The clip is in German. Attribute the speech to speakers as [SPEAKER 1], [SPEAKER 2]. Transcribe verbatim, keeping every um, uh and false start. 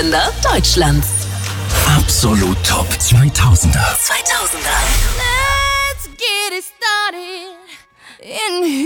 [SPEAKER 1] Sender Deutschlands.
[SPEAKER 2] Absolut Top zweitausender.
[SPEAKER 1] zweitausender.
[SPEAKER 3] Let's get it started in